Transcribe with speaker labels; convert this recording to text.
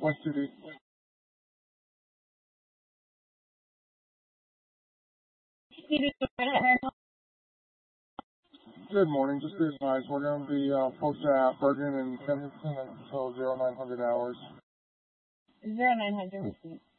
Speaker 1: West City. Good morning. Just be advised, we're going to be posted at Bergen and Kensington until 0900 hours.
Speaker 2: 0900 receipt.